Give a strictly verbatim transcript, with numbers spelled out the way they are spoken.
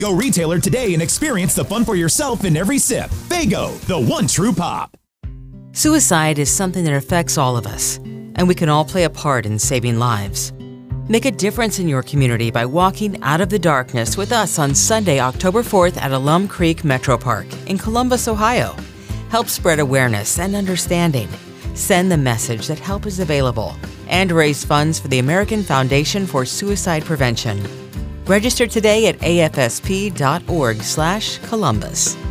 Go retailer today and experience the fun for yourself in every sip. Faygo, the one true pop. Suicide is something that affects all of us, and we can all play a part in saving lives. Make a difference in your community by walking out of the darkness with us on Sunday, October fourth at Alum Creek Metro Park in Columbus, Ohio. Help spread awareness and understanding. Send the message that help is available and raise funds for the American Foundation for Suicide Prevention. Register today at A F S P dot org slash Columbus.